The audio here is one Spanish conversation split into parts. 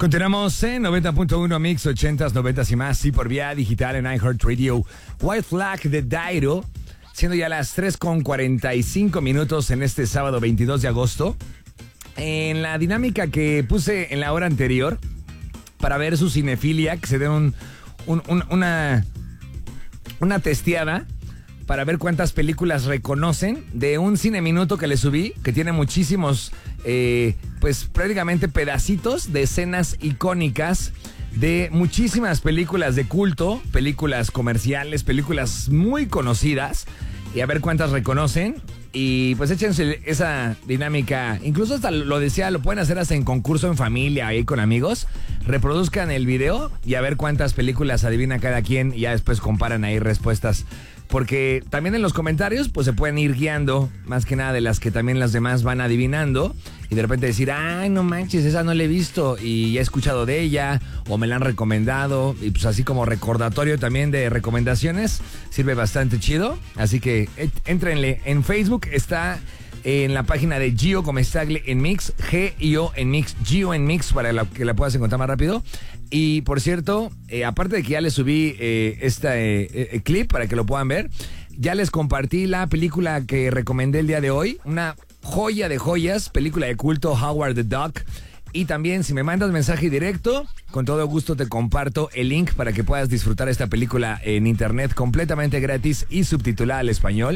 Continuamos en 90.1 Mix 80s, 90s y más, y por vía digital en iHeartRadio. White Flag de Dairo, siendo ya las 3:45 minutos en este sábado 22 de agosto. En la dinámica que puse en la hora anterior, para ver su cinefilia, que se dé una testeada para ver cuántas películas reconocen de un cine minuto que le subí, que tiene muchísimos, pues prácticamente pedacitos de escenas icónicas de muchísimas películas de culto, películas comerciales, películas muy conocidas, y a ver cuántas reconocen. Y pues échense esa dinámica, incluso hasta lo decía, lo pueden hacer hasta en concurso en familia, ahí con amigos. Reproduzcan el video y a ver cuántas películas adivina cada quien, y ya después comparan ahí respuestas. Porque también en los comentarios pues se pueden ir guiando, más que nada de las que también las demás van adivinando, y de repente decir, ay, no manches, esa no la he visto y ya he escuchado de ella, o me la han recomendado, y pues así como recordatorio también de recomendaciones, sirve bastante chido. Así que éntrenle en Facebook, está en la página de Gio Comestagle en Mix, G-I-O en Mix, Gio en Mix, para que la puedas encontrar más rápido. Y por cierto, aparte de que ya les subí este clip para que lo puedan ver, ya les compartí la película que recomendé el día de hoy, una joya de joyas, película de culto, Howard the Duck. Y también, si me mandas mensaje directo, con todo gusto te comparto el link para que puedas disfrutar esta película en internet completamente gratis y subtitulada al español.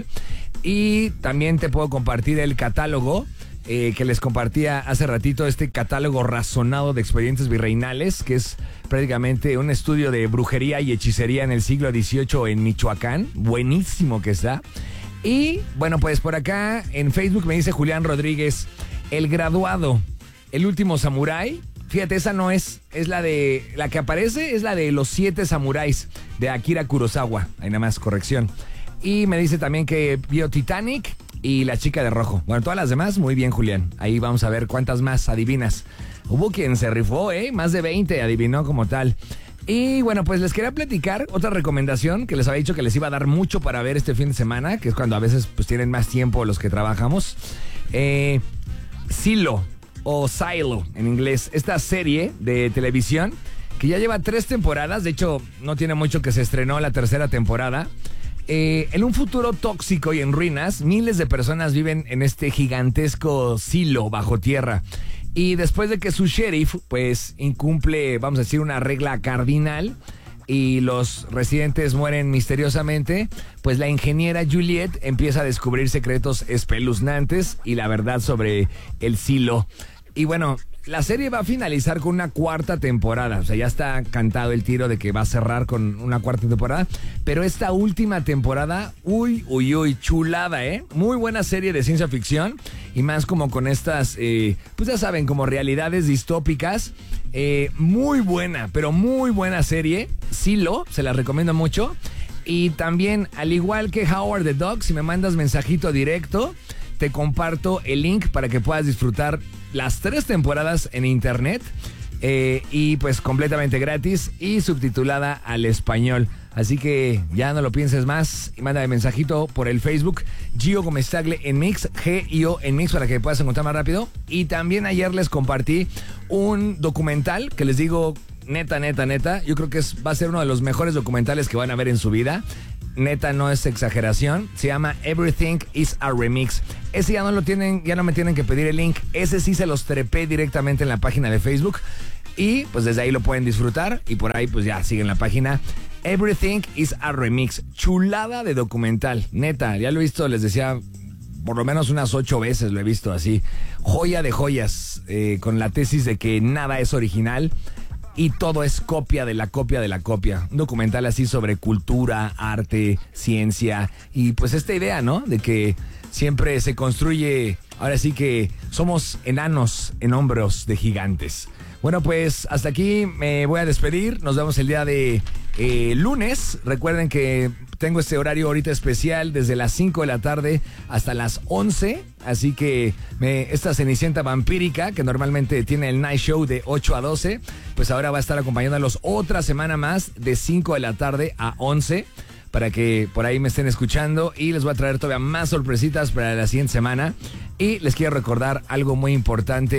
Y también te puedo compartir el catálogo que les compartía hace ratito, este catálogo razonado de expedientes virreinales, que es prácticamente un estudio de brujería y hechicería en el siglo XVIII en Michoacán. Buenísimo que está. Y bueno, pues por acá en Facebook me dice Julián Rodríguez, El Graduado, El Último Samurái. Fíjate, esa no es la que aparece, es la de Los 7 Samuráis de Akira Kurosawa. Ahí nada más, corrección. Y me dice también que vio Titanic y La Chica de Rojo. Bueno, todas las demás, muy bien, Julián. Ahí vamos a ver cuántas más adivinas. Hubo quien se rifó, más de 20 adivinó como tal. Y bueno, pues les quería platicar otra recomendación que les había dicho que les iba a dar mucho para ver este fin de semana, que es cuando a veces pues tienen más tiempo los que trabajamos. Silo, o Silo en inglés, esta serie de televisión que ya lleva 3 temporadas, de hecho no tiene mucho que se estrenó la 3ª temporada. En un futuro tóxico y en ruinas, miles de personas viven en este gigantesco silo bajo tierra. Y después de que su sheriff pues incumple, vamos a decir, una regla cardinal, y los residentes mueren misteriosamente, pues la ingeniera Juliet empieza a descubrir secretos espeluznantes y la verdad sobre el silo. Y bueno, la serie va a finalizar con una 4ª temporada. O sea, ya está cantado el tiro de que va a cerrar con una 4ª temporada. Pero esta última temporada, uy, chulada, Muy buena serie de ciencia ficción. Y más como con estas, pues ya saben, como realidades distópicas. Muy buena, pero muy buena serie. Silo, se la recomiendo mucho. Y también, al igual que Howard the Duck, si me mandas mensajito directo, te comparto el link para que puedas disfrutar las 3 temporadas en internet, y pues completamente gratis y subtitulada al español. Así que ya no lo pienses más y mándame mensajito por el Facebook, Gio Comestagle en Mix, G-I-O en Mix, para que puedas encontrar más rápido. Y también ayer les compartí un documental que les digo, neta, yo creo que va a ser uno de los mejores documentales que van a ver en su vida. Neta, no es exageración. Se llama Everything is a Remix. Ese ya no lo tienen, ya no me tienen que pedir el link. Ese sí se los trepé directamente en la página de Facebook. Y pues desde ahí lo pueden disfrutar. Y por ahí pues ya siguen la página. Everything is a Remix. Chulada de documental. Neta, ya lo he visto, les decía, por lo menos unas 8 veces lo he visto así. Joya de joyas. Con la tesis de que nada es original y todo es copia de la copia de la copia. Un documental así sobre cultura, arte, ciencia y pues esta idea, ¿no? De que siempre se construye, ahora sí que somos enanos en hombros de gigantes. Bueno, pues hasta aquí me voy a despedir. Nos vemos el día de lunes. Recuerden que tengo este horario ahorita especial desde las 5 de la tarde hasta las 11. Así que esta Cenicienta vampírica, que normalmente tiene el night show de 8 a 12, pues ahora va a estar acompañándolos otra semana más de 5 de la tarde a 11. Para que por ahí me estén escuchando, y les voy a traer todavía más sorpresitas para la siguiente semana. Y les quiero recordar algo muy importante.